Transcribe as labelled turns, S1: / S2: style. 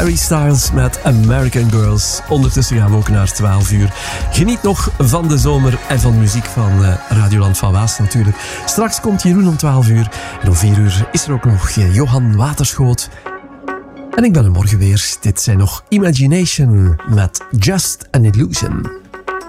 S1: Harry Styles met American Girls. Ondertussen gaan we ook naar 12 uur. Geniet nog van de zomer en van muziek van Radioland van Waas natuurlijk. Straks komt Jeroen om 12 uur. En om 4 uur is er ook nog Johan Waterschoot. En ik ben er morgen weer. Dit zijn nog Imagination met Just an Illusion.